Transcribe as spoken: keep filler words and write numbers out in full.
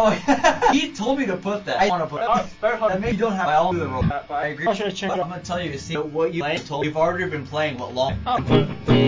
Oh, yeah. He told me to put that. I want to put Oh, fair enough. that. Maybe you don't have. I all do the role. But I agree. I agree. I should have changed I'm it. gonna tell you. See what you told. We've already been playing. What long? Oh, cool.